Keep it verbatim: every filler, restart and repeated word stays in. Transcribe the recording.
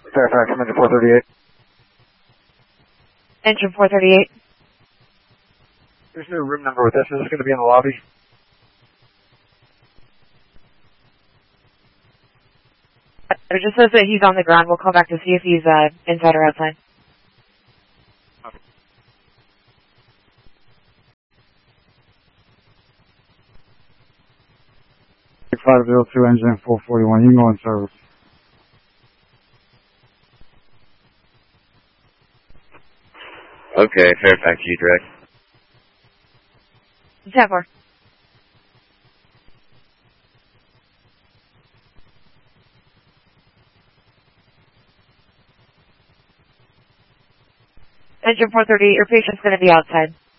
Fairfax, engine four thirty-eight. Engine four thirty-eight. There's no room number with this. Is this going to be in the lobby? It just says that he's on the ground. We'll call back to see if he's uh, inside or outside. Okay. five zero two, engine four forty-one, you can go in service. Okay, Fairfax, you direct. ten four. Engine four thirty-eight, your patient's going to be outside.